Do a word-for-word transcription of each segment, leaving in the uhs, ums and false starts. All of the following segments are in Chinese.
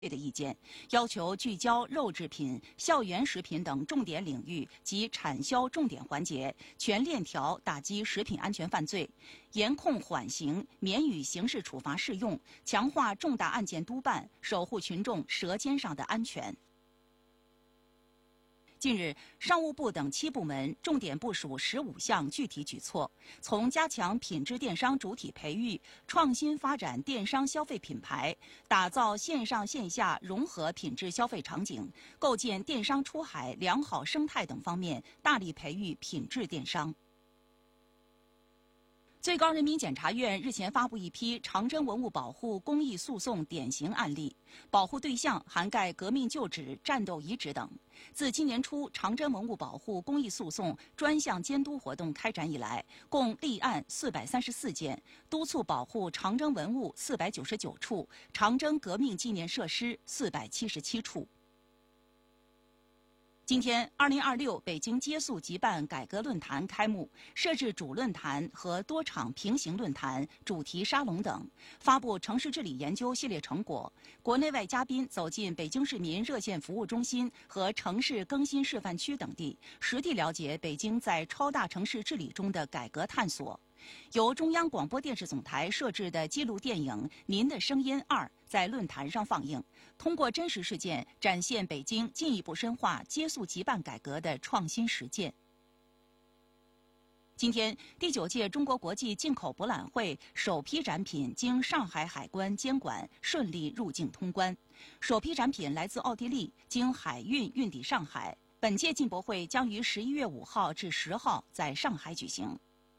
的意见，要求聚焦肉制品、校园食品等重点领域及产销重点环节，全链条打击食品安全犯罪，严控缓刑，免予刑事处罚适用，强化重大案件督办，守护群众舌尖上的安全。近日，商务部等七部门重点部署十五项具体举措，从加强品质电商主体培育、创新发展电商消费品牌、打造线上线下融合品质消费场景、构建电商出海良好生态等方面，大力培育品质电商。最高人民检察院日前发布一批长征文物保护公益诉讼典型案例，保护对象涵盖革命旧址、战斗遗址等。自今年初长征文物保护公益诉讼专项监督活动开展以来，共立案四百三十四件，督促保护长征文物四百九十九处，长征革命纪念设施四百七十七处。今天，二零二六北京接宿即办改革论坛开幕，设置主论坛和多场平行论坛、主题沙龙等，发布城市治理研究系列成果。国内外嘉宾走进北京市民热线服务中心和城市更新示范区等地，实地了解北京在超大城市治理中的改革探索。由中央广播电视总台摄制的纪录电影《您的声音二》在论坛上放映，通过真实事件展现北京进一步深化接宿即办改革的创新实践。今天，第九届中国国际进口博览会首批展品经上海海关监管顺利入境通关，首批展品来自奥地利，经海运运抵上海。本届进博会将于十一月五号至十号在上海举行。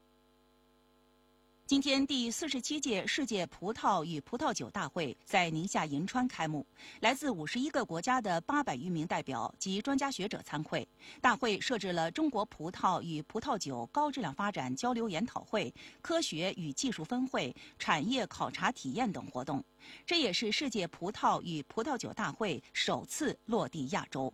今天，第四十七届世界葡萄与葡萄酒大会在宁夏银川开幕，来自五十一个国家的八百余名代表及专家学者参会。大会设置了中国葡萄与葡萄酒高质量发展交流研讨会、科学与技术分会、产业考察体验等活动。这也是世界葡萄与葡萄酒大会首次落地亚洲。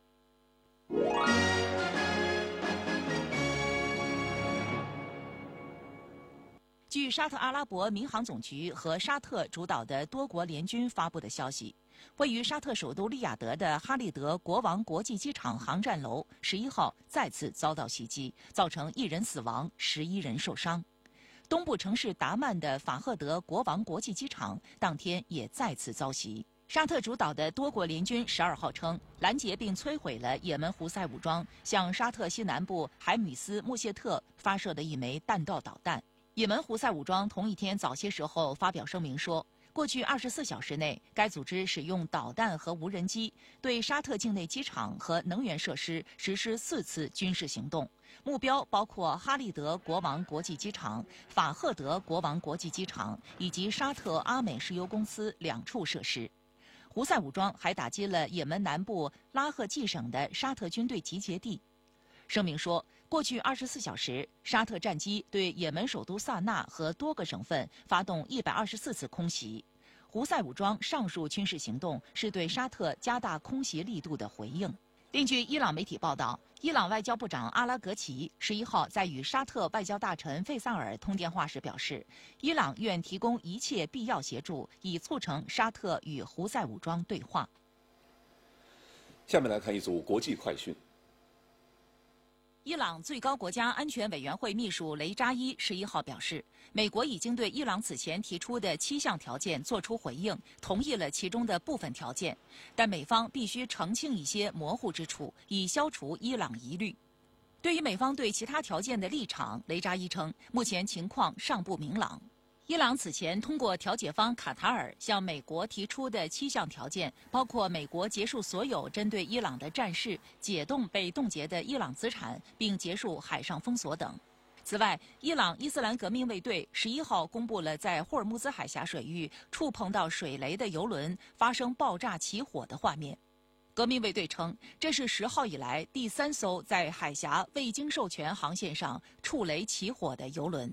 据沙特阿拉伯民航总局和沙特主导的多国联军发布的消息，位于沙特首都利雅得的哈利德国王国际机场航站楼十一号再次遭到袭击，造成一人死亡，十一人受伤。东部城市达曼的法赫德国王国际机场当天也再次遭袭。沙特主导的多国联军十二号称，拦截并摧毁了也门胡塞武装向沙特西南部海姆斯穆谢特发射的一枚弹道导弹。也门胡塞武装同一天早些时候发表声明说，过去二十四小时内，该组织使用导弹和无人机对沙特境内机场和能源设施实施四次军事行动，目标包括哈利德国王国际机场、法赫德国王国际机场以及沙特阿美石油公司两处设施。胡塞武装还打击了也门南部拉赫季省的沙特军队集结地。声明说，过去二十四小时，沙特战机对也门首都萨那和多个省份发动一百二十四次空袭。胡塞武装上述军事行动是对沙特加大空袭力度的回应。另据伊朗媒体报道，伊朗外交部长阿拉格齐十一号在与沙特外交大臣费萨尔通电话时表示，伊朗愿提供一切必要协助，以促成沙特与胡塞武装对话。 下面来看一组国际快讯。 伊朗最高国家安全委员会秘书雷扎伊十一号表示，美国已经对伊朗此前提出的七项条件作出回应，同意了其中的部分条件，但美方必须澄清一些模糊之处，以消除伊朗疑虑。对于美方对其他条件的立场，雷扎伊称，目前情况尚不明朗。伊朗此前通过调解方卡塔尔向美国提出的七项条件，包括美国结束所有针对伊朗的战事、解冻被冻结的伊朗资产，并结束海上封锁等。此外，伊朗伊斯兰革命卫队十一号公布了在霍尔木兹海峡水域触碰到水雷的油轮发生爆炸起火的画面。革命卫队称，这是十号以来第三艘在海峡未经授权航线上触雷起火的油轮。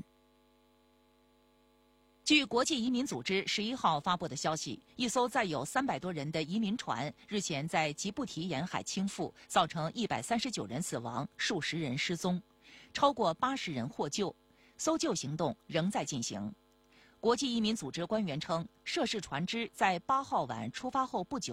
据国际移民组织十一号发布的消息，一艘载有三百多人的移民船日前在吉布提沿海倾覆，造成一百三十九人死亡，数十人失踪，超过八十人获救，搜救行动仍在进行。 国际移民组织官员称，涉事船只在八号晚出发后不久。